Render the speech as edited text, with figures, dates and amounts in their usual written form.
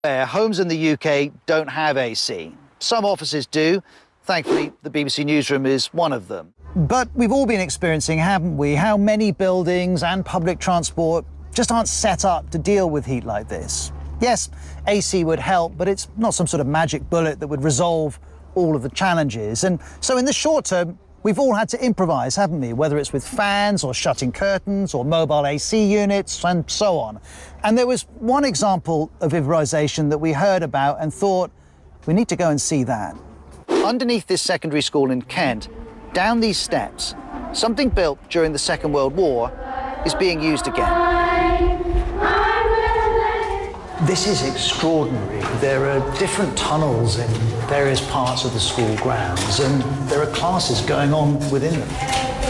Homes in the UK don't have AC. Some offices do. Thankfully, the BBC Newsroom is one of them. But we've all been experiencing, haven't we, how many buildings and public transport just aren't set up to deal with heat like this. Yes, AC would help, but it's not some sort of magic bullet that would resolve all of the challenges. And so in the short term, we've all had to improvise, haven't we? Whether it's with fans or shutting curtains or mobile AC units and so on. And there was one example of improvisation that we heard about and thought, we need to go and see that. Underneath this secondary school in Kent, down these steps, something built during the Second World War is being used again. This is extraordinary. There are different tunnels in various parts of the school grounds, and there are classes going on within them.